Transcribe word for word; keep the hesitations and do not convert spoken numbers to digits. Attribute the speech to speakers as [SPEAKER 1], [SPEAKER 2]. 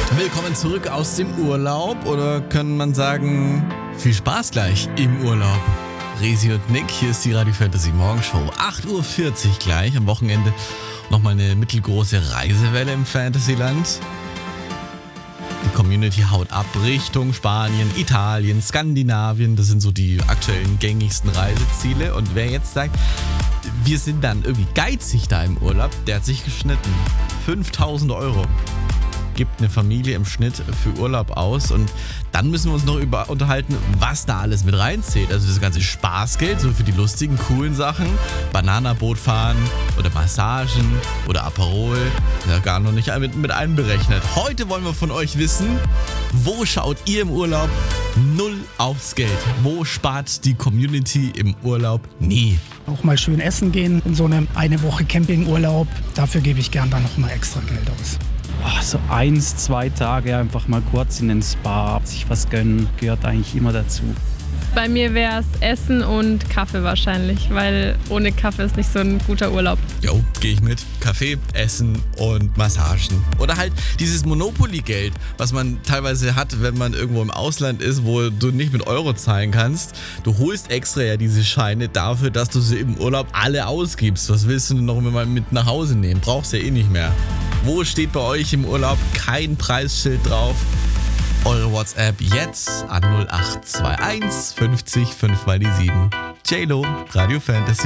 [SPEAKER 1] Willkommen zurück aus dem Urlaub oder kann man sagen, viel Spaß gleich im Urlaub. Resi und Nick, hier ist die Radio Fantasy Morgenshow. acht Uhr vierzig gleich, am Wochenende nochmal eine mittelgroße Reisewelle im Fantasyland. Die Community haut ab Richtung Spanien, Italien, Skandinavien. Das sind so die aktuellen gängigsten Reiseziele. Und wer jetzt sagt, wir sind dann irgendwie geizig da im Urlaub, der hat sich geschnitten. fünftausend Euro gibt eine Familie im Schnitt für Urlaub aus. Und dann müssen wir uns noch über unterhalten, was da alles mit reinzählt. Also das ganze Spaßgeld, so für die lustigen, coolen Sachen. Bananaboot fahren oder Massagen oder Aperol. Ja, gar noch nicht mit, mit einberechnet. Heute wollen wir von euch wissen, wo schaut ihr im Urlaub null aufs Geld? Wo spart die Community im Urlaub nie?
[SPEAKER 2] Auch mal schön essen gehen in so einem eine Woche Campingurlaub. Dafür gebe ich gern dann noch mal extra Geld aus.
[SPEAKER 3] Oh, so eins, zwei Tage einfach mal kurz in den Spa, sich was gönnen, gehört eigentlich immer dazu.
[SPEAKER 4] Bei mir wäre es Essen und Kaffee wahrscheinlich, weil ohne Kaffee ist nicht so ein guter Urlaub.
[SPEAKER 1] Jo, gehe ich mit. Kaffee, Essen und Massagen. Oder halt dieses Monopoly-Geld, was man teilweise hat, wenn man irgendwo im Ausland ist, wo du nicht mit Euro zahlen kannst. Du holst extra ja diese Scheine dafür, dass du sie im Urlaub alle ausgibst. Was willst du denn noch mal mit nach Hause nehmen? Brauchst du ja eh nicht mehr. Wo steht bei euch im Urlaub kein Preisschild drauf? Eure WhatsApp jetzt an null acht zwei eins fünfzig fünf mal die sieben. J-Lo, Radio Fantasy.